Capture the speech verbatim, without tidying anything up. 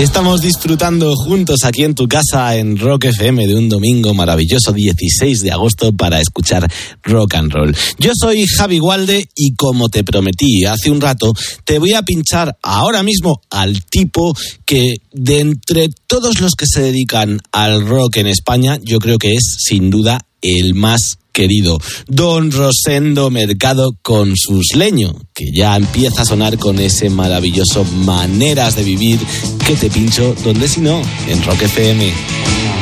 Estamos disfrutando juntos aquí en tu casa en Rock F M de un domingo maravilloso dieciséis de agosto para escuchar rock and roll. Yo soy Javi Gualde y como te prometí hace un rato, te voy a pinchar ahora mismo al tipo que de entre todos los que se dedican al rock en España, yo creo que es sin duda el más querido, don Rosendo Mercado con sus Leño, que ya empieza a sonar con ese maravilloso Maneras de Vivir que te pincho, donde si no, en Rock F M.